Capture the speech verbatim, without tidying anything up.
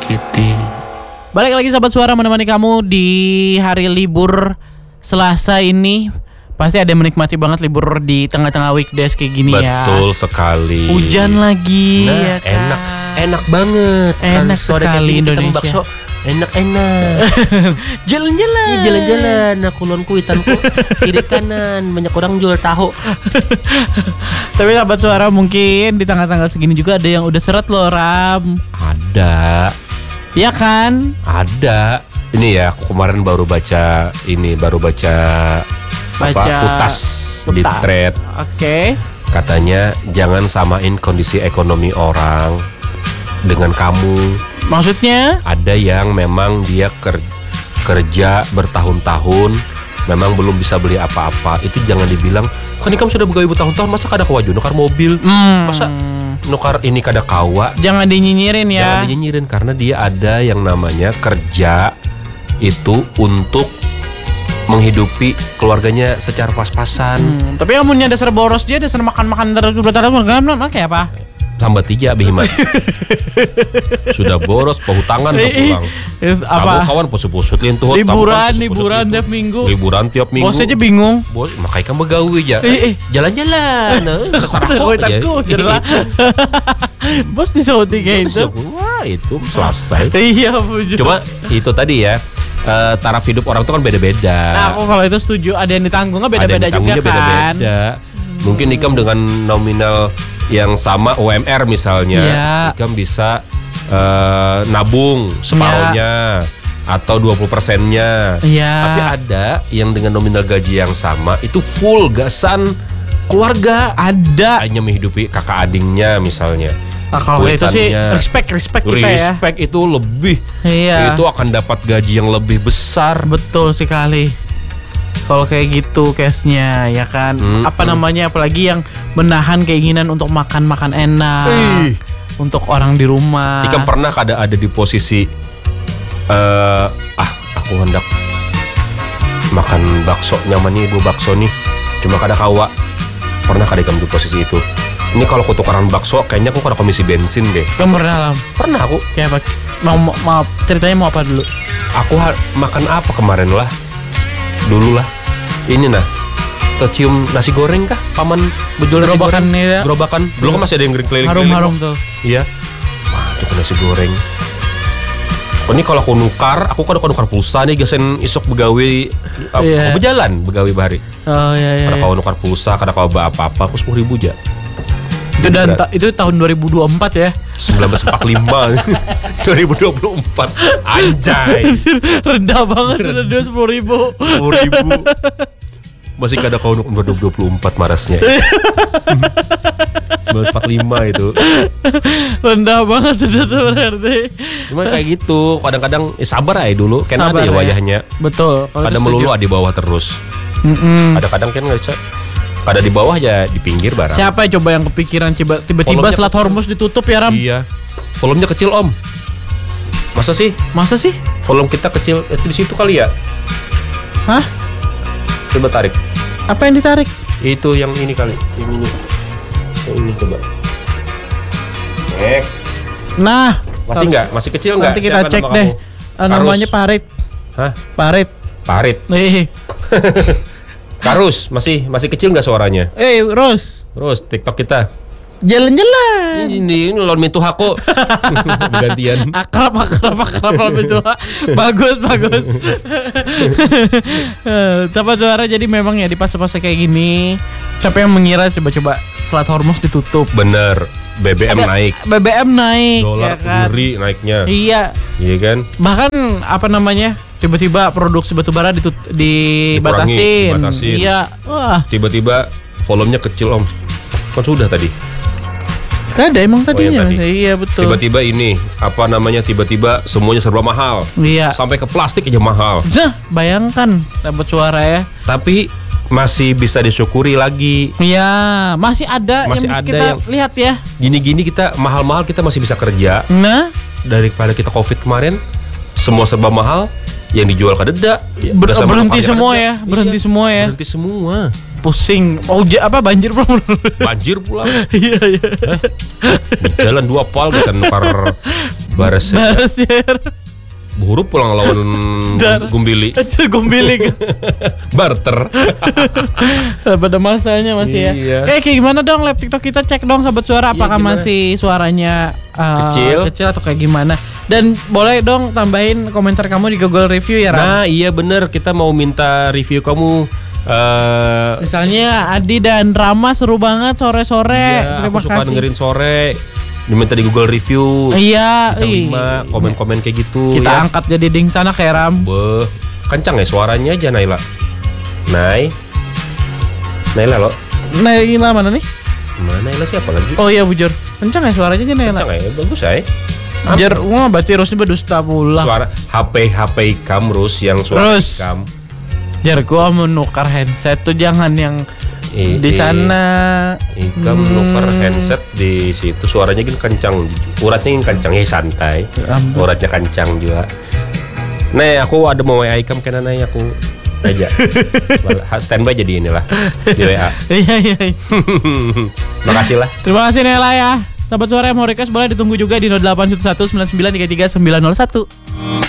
tersakiti. Balik lagi sahabat suara menemani kamu di hari libur Selasa ini. Pasti ada yang menikmati banget libur di tengah-tengah weekdays kayak gini. Betul ya. Betul sekali. Hujan lagi. Nah, ya kan? enak, enak banget. Enak Kan, sekali Indonesia. Bakso, enak-enak. Jalan-jalan. Ini jalan-jalan. Nah, kulon kuitanku kiri kanan banyak orang jual tahu. Tapi sahabat suara mungkin di tanggal-tanggal segini juga ada yang udah seret loh Ram. Ada. Ya kan? Ada. Ini ya, aku kemarin baru baca ini, baru baca Baca apa, Kutas di Kutas. thread. Oke. Okay. Katanya jangan samain kondisi ekonomi orang dengan kamu. Maksudnya? Ada yang memang dia ker- kerja bertahun-tahun, memang belum bisa beli apa-apa. Itu jangan dibilang, kan ini kamu sudah begawe bertahun-tahun, masa kada kawa nukar mobil, Hmm. masa nukar ini kada kawa. Jangan dinyinyirin ya. Jangan dinyinyirin, karena dia ada yang namanya kerja itu untuk menghidupi keluarganya secara pas-pasan. Hmm, tapi kamu dasar boros dia, dasar makan-makan terus bertahun-tahun, kan kayak apa? Sambat tiga bihimat. Sudah boros, pahutangan pulang. Apa? Kamu kawan pusut-pusut lintuh. Liburan, liburan tiap minggu. Liburan tiap minggu. Bos aja bingung. Bos, makanya kamu begawe ya. Eh, eh. Jalan-jalan. Kau takut jelas. Bos disauti kayak itu. Wah, itu selesai. Iya, puju. Cuma itu tadi ya. Uh, taraf hidup orang itu kan beda-beda. Nah, aku kalau itu setuju. Ada yang ditanggungnya beda-beda Ada yang juga kan. beda-beda. Mungkin Ikam dengan nominal yang sama U M R misalnya, ya. Ikam bisa uh, nabung separuhnya ya. Atau dua puluh persennya. Ya. Tapi ada yang dengan nominal gaji yang sama itu full gasan keluarga. Ada. Hanya menghidupi kakak adingnya misalnya. Nah, kalau itu sih respect, respect kita ya. Respect itu lebih. Iya. Itu akan dapat gaji yang lebih besar. Betul sekali. Kalau kayak gitu case-nya ya kan. Hmm, apa hmm. namanya, apalagi yang menahan keinginan untuk makan-makan enak. Ih. Untuk orang di rumah. Ikam pernah ada ada di posisi uh, ah aku hendak makan bakso nyaman nih, dua bakso nih. Cuma kada kawa. Pernah kada Ikam di posisi itu. Ini kalau kutukaran bakso kayaknya aku kada komisi bensin deh. Kamu pernah Lam? Pernah aku. Kayak apa? Mau, mau, mau ceritanya mau apa dulu? Aku ha- makan apa kemarin lah? Dulu lah. Ini nah. Tercium nasi goreng kah? Paman berjual nasi Gerobakan goreng. Ya. Gerobakan. Belum kan masih ada yang keliling-keliling. Harum-harum tuh. Iya. Wah, itu nasi goreng. Oh, ini kalau aku nukar, aku kan nukar pulsa nih, gasen isok begawe, yeah. Aku berjalan begawe bahari. Oh iya iya. Kada kau nukar pulsa, kada kau apa-apa, aku sepuluh ribu aja. Itu dan ta- itu tahun dua ribu dua puluh empat ya. seribu sembilan ratus empat puluh lima dua ribu dua puluh empat Anjay. Rendah banget udah dua sepuluh ribu. Sepuluh ribu. Masih kada kau nukar dua ribu dua puluh empat marasnya. seribu sembilan ratus empat puluh lima itu. Rendah banget sudah tuh berarti. Cuma kayak gitu, kadang-kadang eh, sabar aja dulu, kan ada ya wajahnya. Betul. Ada melulu ada di bawah terus. Mm-mm. Kadang-kadang kan nggak bisa. Ada di bawah ya di pinggir barang. Siapa yang coba yang kepikiran tiba- tiba-tiba Selat Hormuz ditutup ya Ram? Iya. Volumenya kecil Om. Masa sih? Masa sih? Volume kita kecil eh, di situ kali ya? Hah? Coba tarik. Apa yang ditarik? Itu yang ini kali. Yang ini. Yang ini coba. Eh. Nah. Masih nggak? Masih kecil nggak? Nanti kita Siapa cek nama deh. Kamu? Namanya Parit. Hah? Parit. Parit. Nih. Karus masih masih kecil nggak suaranya? Eh, Ros. Terus TikTok kita. Jalan-jalan. Ini, ini lawan mintu hako. Gantian. Akrab, akrab, akrab lawan mintu. Bagus, bagus. Tapi suara jadi memang ya di fase-fase kayak gini. Siapa yang mengira coba-coba Selat Hormuz ditutup? Bener. B B M Ada, naik. B B M naik. Dolar ya kan? Uri naiknya. Iya. Iya kan? Bahkan apa namanya? Tiba-tiba produksi batubara ditut- dibatasin. dibatasin. Iya. Wah. Tiba-tiba volumenya kecil Om. Kan sudah tadi. Gak ada emang Oh, tadinya. tadi. Iya betul. Tiba-tiba ini apa namanya? Tiba-tiba semuanya serba mahal. Iya. Sampai ke plastik aja mahal. Nah, bayangkan dapat suara ya. Tapi masih bisa disyukuri lagi. Iya, masih ada Masih yang bisa ada kita yang- lihat ya. Gini-gini kita mahal-mahal kita masih bisa kerja. Nah, Daripada kita Covid kemarin semua serba mahal, yang dijual kadeda. ber- Udah sama berhenti pakai semua kadeda. ya, berhenti Iya, semua ya. Berhenti semua. Pusing. Oh, ja- apa banjir belum? Banjir pulang. Iya, iya. Di jalan dua pal bisa nukar Bares saja. Bares ya. Buru pulang lawan Dar- Gumbili. Gumbiling. Barter. Pada masanya masih ya. Iya. Eh kayak gimana dong lab TikTok kita, cek dong sahabat suara Iya, apakah gimana? masih suaranya uh, Kecil. kecil atau kayak gimana. Dan boleh dong tambahin komentar kamu di Google Review ya Ram. Nah iya bener, kita mau minta review kamu. eh Misalnya Adi dan Rama seru banget sore-sore. iya, Terima aku suka kasih. dengerin sore. Diminta di Google Review. Iya, Kita ih. lima komen-komen kayak gitu Kita ya. angkat jadi ding sana kayak Ram. Beuh, kencang ya suaranya aja Naila. Nay. Naila lo. Naila mana nih? Mana Naila siapa lagi? Oh iya Bujur. Kencang ya suaranya aja Naila. Kencang ya, bagus ya. Bujur, wah berarti Rusnya berdusta pula. Suara H P H P Kamrus yang suara Terus. Ikam. Jar gua mau nukar headset tuh jangan yang I- di i- sana. Ikam Hmm. nuker handset di situ suaranya gini kencang, uratnya gini kencang ya santai, Ampun. uratnya kencang juga. Nih aku ada mau W A Ikam kena nih aku aja. Standby jadi inilah di W A. Iya iya. iya. Makasih lah. Terima kasih Nela ya. Sahabat suara yang mau request boleh ditunggu juga di nol delapan satu satu sembilan sembilan tiga tiga sembilan nol satu.